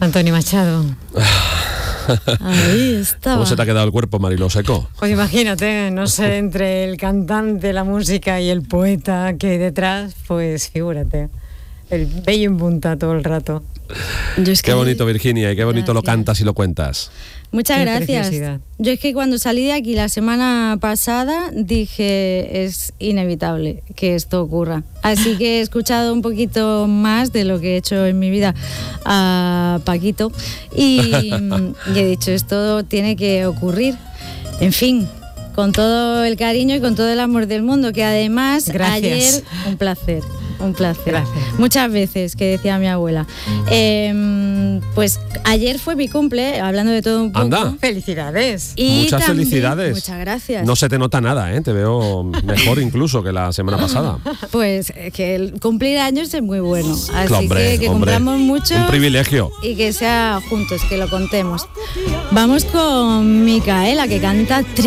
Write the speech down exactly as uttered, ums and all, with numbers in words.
Antonio Machado. Ahí estaba. ¿Cómo se te ha quedado el cuerpo, Mariló Seco? Pues imagínate, no sé, entre el cantante, la música y el poeta que hay detrás, pues figúrate. El bello en punta todo el rato. Yo es que... Qué bonito, Virginia, y qué bonito Gracias. lo cantas y lo cuentas. Muchas Qué gracias. preciosidad. Yo es que cuando salí de aquí la semana pasada dije, es inevitable que esto ocurra. Así que he escuchado un poquito más de lo que he hecho en mi vida a Paquito y, y he dicho, esto tiene que ocurrir. En fin, con todo el cariño y con todo el amor del mundo, que además Gracias. ayer, un placer. Un placer. Gracias. Muchas veces, que decía mi abuela. Eh, pues ayer fue mi cumple, hablando de todo un poco. Anda. Felicidades. Y Muchas también- felicidades. Muchas gracias. No se te nota nada, ¿eh? Te veo mejor incluso que la semana pasada. Pues eh, que el cumplir años es muy bueno. Así Hombre, que que hombre, cumplamos mucho un privilegio. y que sea juntos, que lo contemos. Vamos con Micaela, que canta